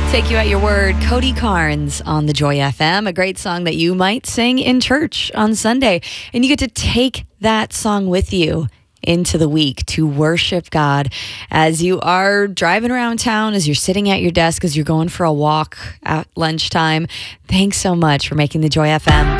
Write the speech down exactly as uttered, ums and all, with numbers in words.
Take you at your word. Cody Carnes on the Joy F M, a great song that you might sing in church on Sunday. And you get to take that song with you into the week to worship God as you are driving around town, as you're sitting at your desk, as you're going for a walk at lunchtime. Thanks so much for making the Joy F M